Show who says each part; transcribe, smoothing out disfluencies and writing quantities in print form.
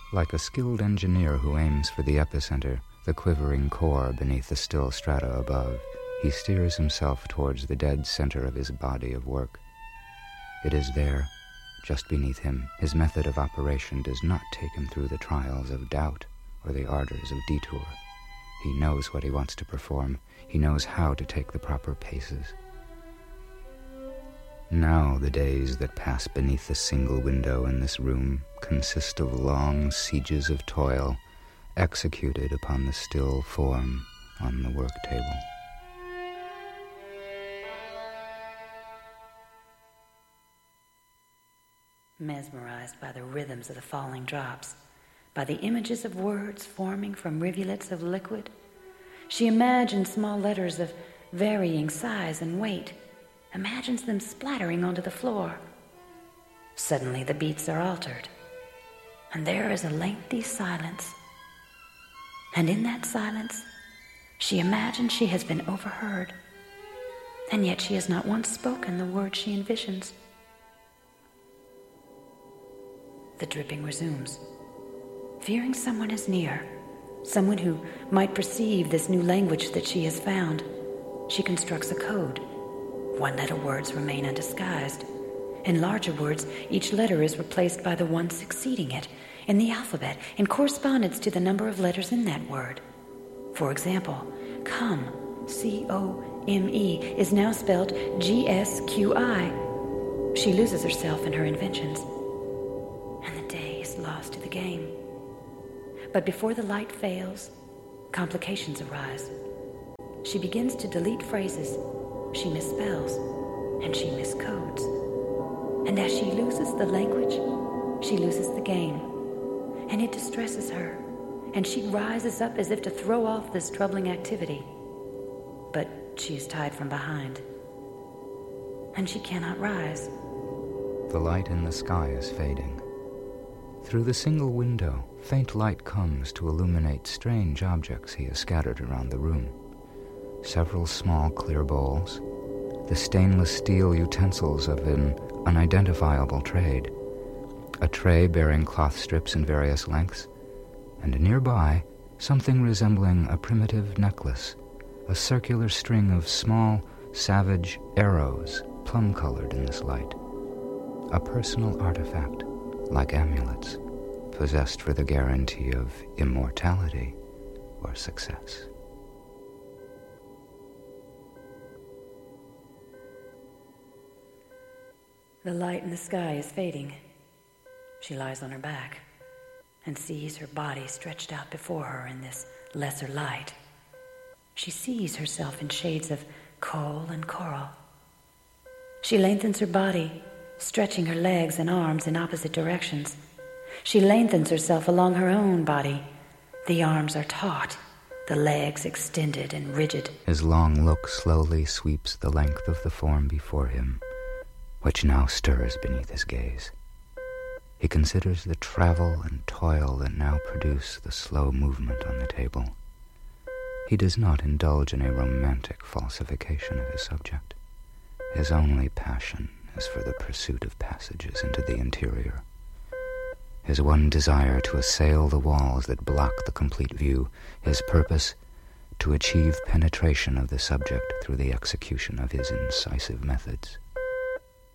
Speaker 1: Like a skilled engineer who aims for the epicenter, the quivering core beneath the still strata above, he steers himself towards the dead center of his body of work. It is there, just beneath him. His method of operation does not take him through the trials of doubt or the ardors of detour. He knows what he wants to perform. He knows how to take the proper paces. Now the days that pass beneath the single window in this room consist of long sieges of toil executed upon the still form on the work table.
Speaker 2: Mesmerized by the rhythms of the falling drops, by the images of words forming from rivulets of liquid, she imagines small letters of varying size and weight, imagines them splattering onto the floor. Suddenly the beats are altered, and there is a lengthy silence. And in that silence, she imagines she has been overheard, and yet she has not once spoken the words she envisions. The dripping resumes. Fearing someone is near, someone who might perceive this new language that she has found, she constructs a code. One-letter words remain undisguised. In larger words, each letter is replaced by the one succeeding it in the alphabet in correspondence to the number of letters in that word. For example, come, C-O-M-E, is now spelled G-S-Q-I. She loses herself in her inventions, and the day is lost to the game. But before the light fails, complications arise. She begins to delete phrases. She misspells, and she miscodes. And as she loses the language, she loses the game. And it distresses her, and she rises up as if to throw off this troubling activity. But she is tied from behind, and she cannot rise.
Speaker 1: The light in the sky is fading. Through the single window, faint light comes to illuminate strange objects he has scattered around the room. Several small clear bowls, the stainless steel utensils of an unidentifiable trade, a tray bearing cloth strips in various lengths, and nearby something resembling a primitive necklace, a circular string of small, savage arrows, plum-colored in this light. A personal artifact, like amulets, possessed for the guarantee of immortality or success.
Speaker 2: The light in the sky is fading. She lies on her back and sees her body stretched out before her in this lesser light. She sees herself in shades of coal and coral. She lengthens her body, stretching her legs and arms in opposite directions. She lengthens herself along her own body. The arms are taut, the legs extended and rigid.
Speaker 1: His long look slowly sweeps the length of the form before him, which now stirs beneath his gaze. He considers the travel and toil that now produce the slow movement on the table. He does not indulge in a romantic falsification of his subject. His only passion is for the pursuit of passages into the interior. His one desire to assail the walls that block the complete view, his purpose to achieve penetration of the subject through the execution of his incisive methods.